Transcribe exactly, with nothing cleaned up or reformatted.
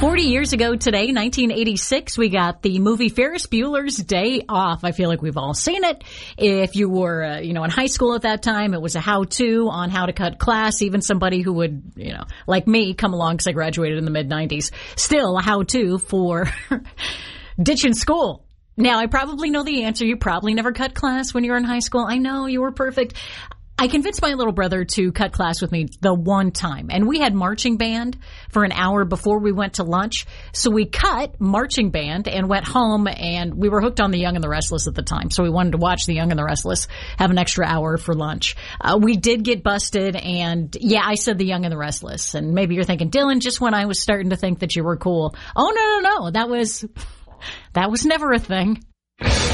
forty years ago today, nineteen eighty-six, we got the movie Ferris Bueller's Day Off. I feel like we've all seen it. If you were, uh, you know, in high school at that time, it was a how-to on how to cut class. Even somebody who would, you know, like me, come along because I graduated in the mid nineties. Still a how-to for ditching school. Now, I probably know the answer. You probably never cut class when you were in high school. I know, you were perfect. I convinced my little brother to cut class with me the one time. And we had marching band for an hour before we went to lunch. So we cut marching band and went home, and we were hooked on The Young and the Restless at the time. So we wanted to watch The Young and the Restless, have an extra hour for lunch. Uh, we did get busted, and yeah, I said The Young and the Restless. And maybe you're thinking, Dylan, just when I was starting to think that you were cool. Oh, no, no, no. That was, that was never a thing.